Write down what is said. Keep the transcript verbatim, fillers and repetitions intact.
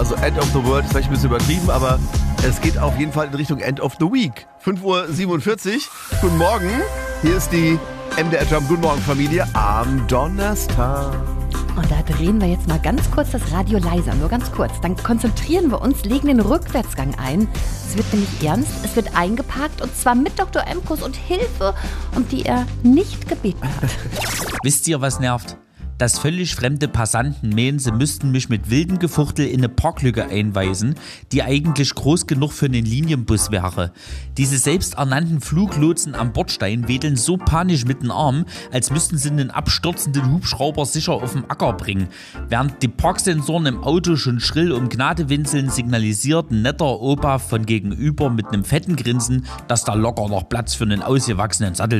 Also End of the World ist vielleicht ein bisschen übertrieben, aber es geht auf jeden Fall in Richtung End of the Week. fünf Uhr siebenundvierzig. Guten Morgen. Hier ist die M D R Jump Guten Morgen Familie am Donnerstag. Und da drehen wir jetzt mal ganz kurz das Radio leiser, nur ganz kurz. Dann konzentrieren wir uns, legen den Rückwärtsgang ein. Es wird nämlich ernst, es wird eingeparkt und zwar mit Doktor Emkus und Hilfe, um die er nicht gebeten hat. Wisst ihr, was nervt? Dass völlig fremde Passanten meinen, sie müssten mich mit wildem Gefuchtel in eine Parklücke einweisen, die eigentlich groß genug für einen Linienbus wäre. Diese selbsternannten Fluglotsen am Bordstein wedeln so panisch mit den Armen, als müssten sie einen abstürzenden Hubschrauber sicher auf den Acker bringen. Während die Parksensoren im Auto schon schrill um Gnade winseln, signalisiert ein netter Opa von gegenüber mit einem fetten Grinsen, dass da locker noch Platz für einen ausgewachsenen Sattel